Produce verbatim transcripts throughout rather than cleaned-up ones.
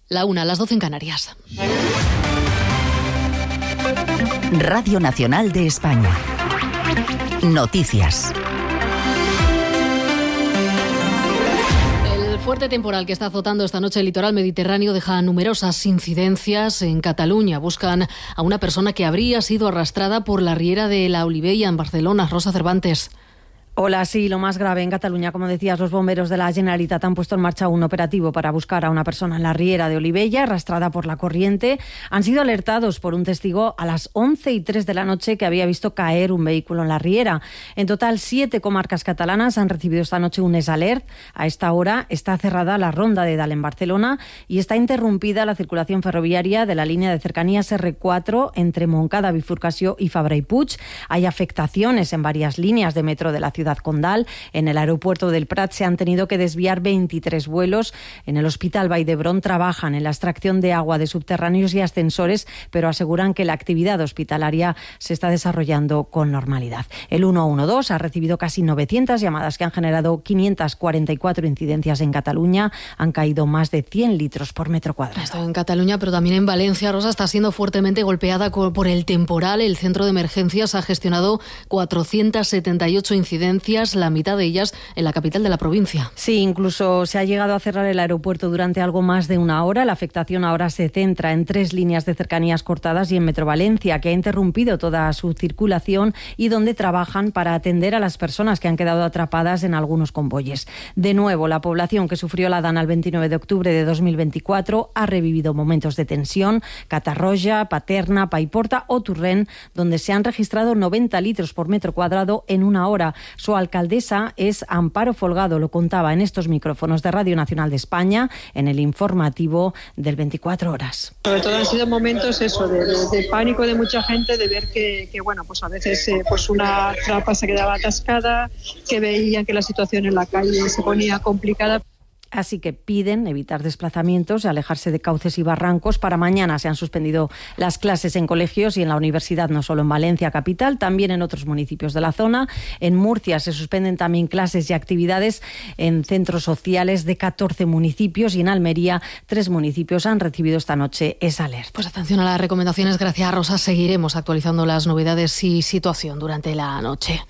La una, las doce en Canarias. Radio Nacional de España. Noticias. El fuerte temporal que está azotando esta noche el litoral mediterráneo deja numerosas incidencias. En Cataluña buscan a una persona que habría sido arrastrada por la riera de la Olivella en Barcelona. Rosa Cervantes. Hola, sí, lo más grave en Cataluña, como decías, los bomberos de la Generalitat han puesto en marcha un operativo para buscar a una persona en la riera de Olivella, arrastrada por la corriente. Han sido alertados por un testigo a las once y tres de la noche que había visto caer un vehículo en la riera. En total, siete comarcas catalanas han recibido esta noche un esalert. A esta hora está cerrada la ronda de Dalt en Barcelona y está interrumpida la circulación ferroviaria de la línea de cercanías erre cuatro entre Montcada, Bifurcació y Fabra y Puig. Hay afectaciones en varias líneas de metro de la ciudad condal. En el aeropuerto del Prat se han tenido que desviar veintitrés vuelos. En el Hospital Vall d'Hebron trabajan en la extracción de agua de subterráneos y ascensores, pero aseguran que la actividad hospitalaria se está desarrollando con normalidad. El ciento doce ha recibido casi novecientas llamadas que han generado quinientas cuarenta y cuatro incidencias en Cataluña. Han caído más de cien litros por metro cuadrado. Esto en Cataluña, pero también en Valencia. Rosa está siendo fuertemente golpeada por el temporal. El centro de emergencias ha gestionado cuatrocientas setenta y ocho incidencias, la mitad de ellas en la capital de la provincia. Sí, incluso se ha llegado a cerrar el aeropuerto durante algo más de una hora. La afectación ahora se centra en tres líneas de cercanías cortadas y en Metro Valencia, que ha interrumpido toda su circulación y donde trabajan para atender a las personas que han quedado atrapadas en algunos convoyes. De nuevo, la población que sufrió la DANA el veintinueve de octubre de dos mil veinticuatro ha revivido momentos de tensión. Catarroja, Paterna, Paiporta o Turren, donde se han registrado noventa litros por metro cuadrado en una hora. Su alcaldesa es Amparo Folgado, lo contaba en estos micrófonos de Radio Nacional de España en el informativo del veinticuatro horas. Sobre todo han sido momentos eso de, de, de pánico de mucha gente, de ver que, que bueno, pues a veces eh, pues una trapa se quedaba atascada, que veían que la situación en la calle se ponía complicada. Así que piden evitar desplazamientos y alejarse de cauces y barrancos. Para mañana se han suspendido las clases en colegios y en la universidad, no solo en Valencia capital, también en otros municipios de la zona. En Murcia se suspenden también clases y actividades en centros sociales de catorce municipios y en Almería tres municipios han recibido esta noche esa alerta. Pues atención a las recomendaciones, gracias Rosa. Seguiremos actualizando las novedades y situación durante la noche.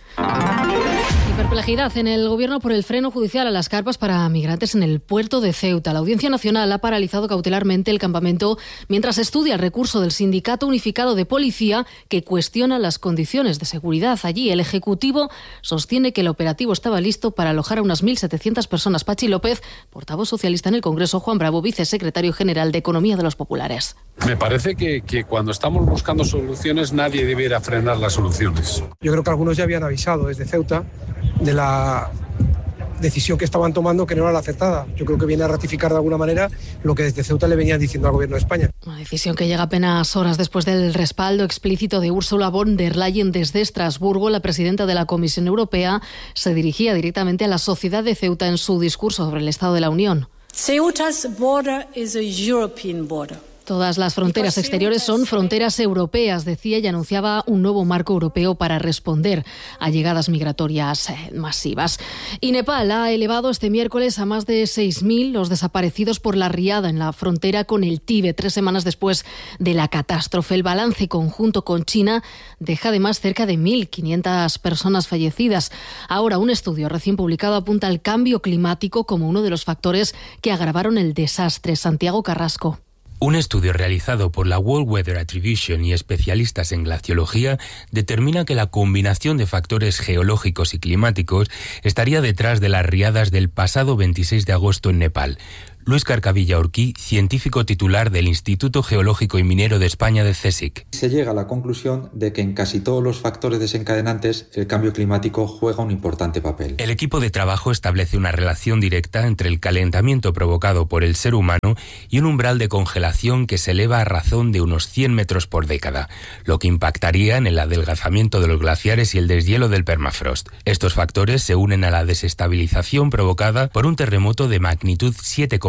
Y perplejidad en el Gobierno por el freno judicial a las carpas para migrantes en el puerto de Ceuta. La Audiencia Nacional ha paralizado cautelarmente el campamento mientras estudia el recurso del Sindicato Unificado de Policía que cuestiona las condiciones de seguridad allí. El Ejecutivo sostiene que el operativo estaba listo para alojar a unas mil setecientas personas. Pachi López, portavoz socialista en el Congreso, Juan Bravo, vicesecretario general de Economía de los Populares. Me parece que, que cuando estamos buscando soluciones nadie debiera frenar las soluciones. Yo creo que algunos ya habían avisado desde Ceuta de la decisión que estaban tomando, que no era la acertada. Yo creo que viene a ratificar de alguna manera lo que desde Ceuta le venían diciendo al Gobierno de España. Una decisión que llega apenas horas después del respaldo explícito de Ursula von der Leyen desde Estrasburgo. La presidenta de la Comisión Europea se dirigía directamente a la sociedad de Ceuta en su discurso sobre el Estado de la Unión. Ceuta's border is a European border. Todas las fronteras exteriores son fronteras europeas, decía, y anunciaba un nuevo marco europeo para responder a llegadas migratorias masivas. Y Nepal ha elevado este miércoles a más de seis mil los desaparecidos por la riada en la frontera con el Tíbet, tres semanas después de la catástrofe. El balance conjunto con China deja además cerca de mil quinientas personas fallecidas. Ahora, un estudio recién publicado apunta al cambio climático como uno de los factores que agravaron el desastre. Santiago Carrasco. Un estudio realizado por la World Weather Attribution y especialistas en glaciología determina que la combinación de factores geológicos y climáticos estaría detrás de las riadas del pasado veintiséis de agosto en Nepal. Luis Carcavilla Urquí, científico titular del Instituto Geológico y Minero de España de CSIC. Se llega a la conclusión de que en casi todos los factores desencadenantes el cambio climático juega un importante papel. El equipo de trabajo establece una relación directa entre el calentamiento provocado por el ser humano y un umbral de congelación que se eleva a razón de unos cien metros por década, lo que impactaría en el adelgazamiento de los glaciares y el deshielo del permafrost. Estos factores se unen a la desestabilización provocada por un terremoto de magnitud siete coma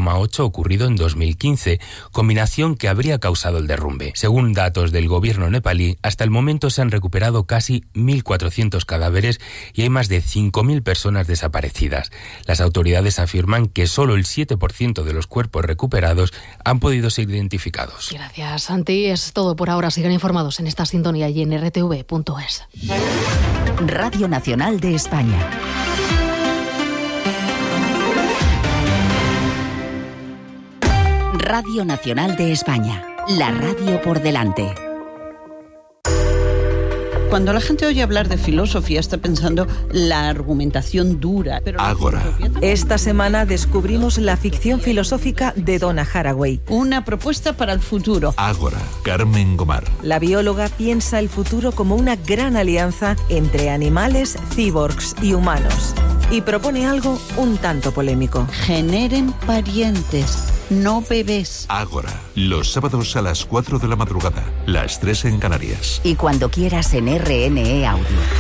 coma ocho ocurrido en dos mil quince, combinación que habría causado el derrumbe. Según datos del gobierno nepalí, hasta el momento se han recuperado casi mil cuatrocientos cadáveres y hay más de cinco mil personas desaparecidas. Las autoridades afirman que solo el siete por ciento de los cuerpos recuperados han podido ser identificados. Gracias, Santi. Es todo por ahora. Sigan informados en esta sintonía y en r t v punto es. Radio Nacional de España. Radio Nacional de España. La radio por delante. Cuando la gente oye hablar de filosofía está pensando la argumentación dura. Pero Ágora. Esta semana descubrimos la ficción filosófica de Donna Haraway. Una propuesta para el futuro. Ágora. Carmen Gomar. La bióloga piensa el futuro como una gran alianza entre animales, cyborgs y humanos. Y propone algo un tanto polémico. Generen parientes, no bebés. Ágora. Los sábados a las cuatro de la madrugada, las tres en Canarias. Y cuando quieras en R N E Audio.